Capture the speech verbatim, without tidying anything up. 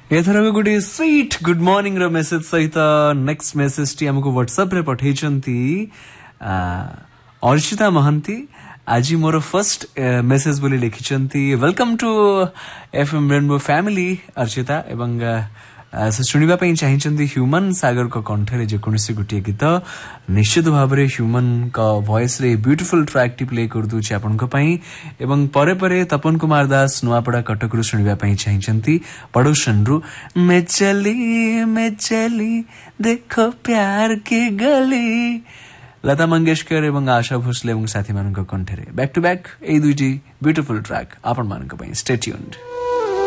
एथरक गोटे sweet good morning रो message सहित next message T हमको व्हाट्सएप रे पठेइचंती अर्चिता महंती। आज मोर फर्स्ट मेसेज बोली लिखिचंती welcome to FM rainbow family Archita एवं से शुणा चाहिए ह्यूमन सागर को कंठरे जेकोसी गोटे गीत निश्चित भाव में ह्यूमन का वॉइस रे ब्यूटीफुल ट्रैक टी प्ले कर दूची आपनकों एवं परे परे तपन कुमार दास नुआपड़ा कटक शुणा चाहिए पड़ोसन रु मैं चली मैं चली देखो प्यार की गली लता मंगेशकर एवं आशा भोसले एवं साथी मान कंठरे back to back A दुईटी beautiful track आपण मान स्टे ट्यून्ड।